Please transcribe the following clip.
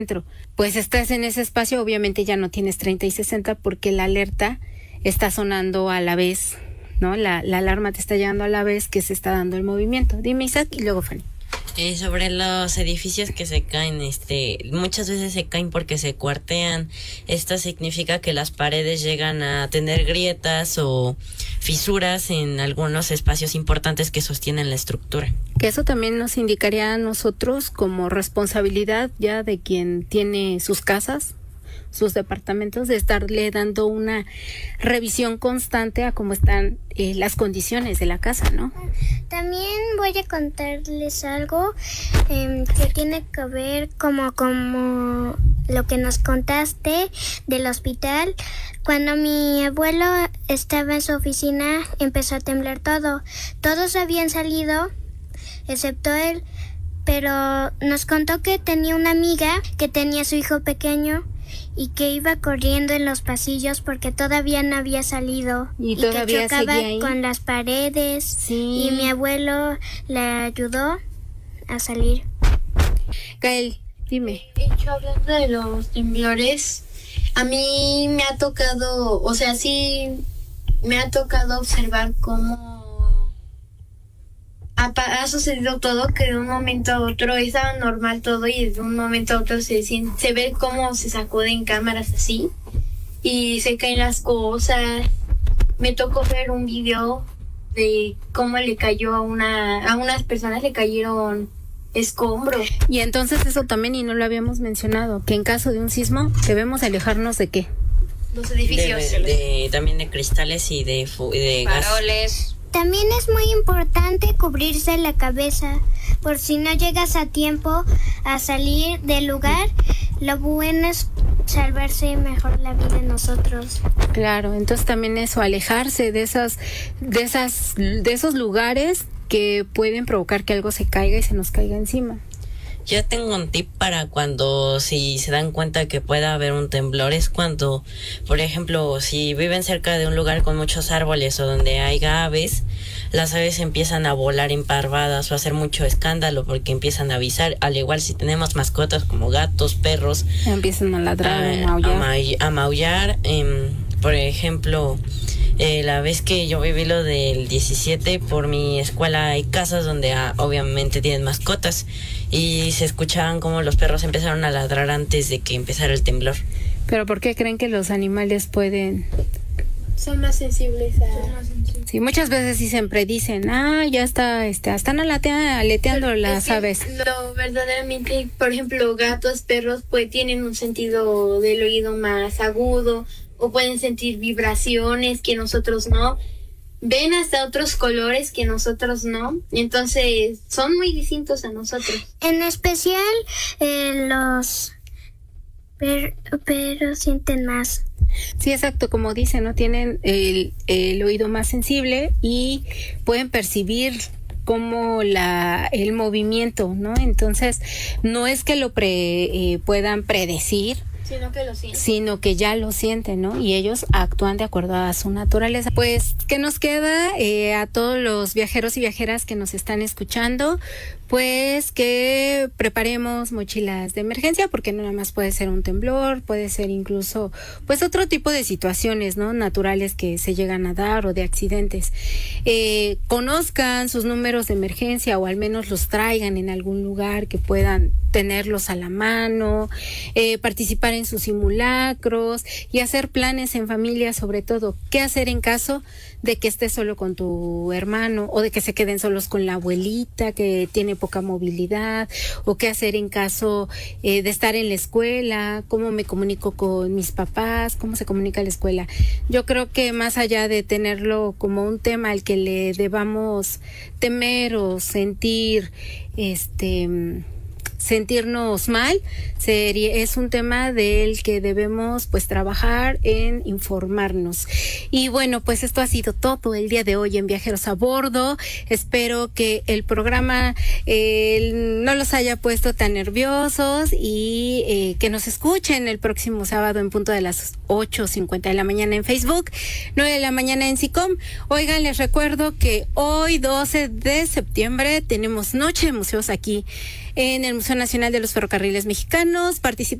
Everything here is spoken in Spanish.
pues estás en ese espacio, obviamente ya no tienes 30 y 60 porque la alerta está sonando a la vez, ¿no? La alarma te está llegando a la vez que se está dando el movimiento. Dime, Isaac, y luego Fanny. Sobre los edificios que se caen, muchas veces se caen porque se cuartean. Esto significa que las paredes llegan a tener grietas o fisuras en algunos espacios importantes que sostienen la estructura. Que eso también nos indicaría a nosotros como responsabilidad ya de quien tiene sus casas, sus departamentos, de estarle dando una revisión constante a cómo están las condiciones de la casa, ¿no? También voy a contarles algo que tiene que ver como lo que nos contaste del hospital. Cuando mi abuelo estaba en su oficina, empezó a temblar todo. Todos habían salido, excepto él, pero nos contó que tenía una amiga que tenía a su hijo pequeño y que iba corriendo en los pasillos porque todavía no había salido y que chocaba seguía ahí con las paredes. Sí. Y mi abuelo le ayudó a salir. Gael, dime. De hecho, hablando de los temblores, a mí me ha tocado, o sea, sí me ha tocado observar cómo ha sucedido todo, que de un momento a otro estaba normal todo y de un momento a otro se ve cómo se sacuden cámaras así y se caen las cosas. Me tocó ver un video de cómo le cayó a unas personas le cayeron escombros. Y entonces eso también, y no lo habíamos mencionado, que en caso de un sismo debemos alejarnos de ¿qué? Los edificios. También de cristales y de faroles. También es muy importante cubrirse la cabeza por si no llegas a tiempo a salir del lugar. Lo bueno es salvarse mejor la vida de nosotros. Claro, entonces también eso, alejarse de esos lugares que pueden provocar que algo se caiga y se nos caiga encima. Yo tengo un tip para si se dan cuenta que pueda haber un temblor, es cuando, por ejemplo, si viven cerca de un lugar con muchos árboles o donde hay aves, las aves empiezan a volar emparvadas o a hacer mucho escándalo porque empiezan a avisar. Al igual si tenemos mascotas como gatos, perros, empiezan a ladrar, a maullar. Por ejemplo, la vez que yo viví lo del 17, por mi escuela hay casas donde obviamente tienen mascotas y se escuchaban como los perros empezaron a ladrar antes de que empezara el temblor. ¿Pero por qué creen que los animales pueden...? Son más sensibles Sí, muchas veces sí siempre dicen, ya está, están aleteando las aves. Lo verdaderamente, por ejemplo, gatos, perros, pues tienen un sentido del oído más agudo o pueden sentir vibraciones que nosotros no. Ven hasta otros colores que nosotros no. Entonces, son muy distintos a nosotros. En especial, los perros sienten más. Sí, exacto, como dicen, ¿no? Tienen el oído más sensible y pueden percibir como el movimiento, ¿no? Entonces, no es que lo puedan predecir, sino que ya lo sienten, ¿no? Y ellos actúan de acuerdo a su naturaleza. Pues, ¿qué nos queda a todos los viajeros y viajeras que nos están escuchando? Pues que preparemos mochilas de emergencia, porque no nada más puede ser un temblor, puede ser incluso pues otro tipo de situaciones, ¿no? Naturales que se llegan a dar o de accidentes. Conozcan sus números de emergencia o al menos los traigan en algún lugar que puedan tenerlos a la mano, participar en sus simulacros y hacer planes en familia, sobre todo qué hacer en caso de que estés solo con tu hermano o de que se queden solos con la abuelita que tiene poca movilidad, o qué hacer en caso de estar en la escuela, cómo me comunico con mis papás, cómo se comunica la escuela. Yo creo que más allá de tenerlo como un tema al que le debamos temer o sentirnos mal, es un tema del que debemos pues trabajar en informarnos. Y bueno, pues esto ha sido todo el día de hoy en Viajeros a Bordo. Espero que el programa no los haya puesto tan nerviosos y que nos escuchen el próximo sábado en punto de las 8:50 de la mañana en Facebook, 9 de la mañana en SICOM. Oigan, les recuerdo que hoy 12 de septiembre tenemos Noche de Museos aquí en el Museo Nacional de los Ferrocarriles Mexicanos.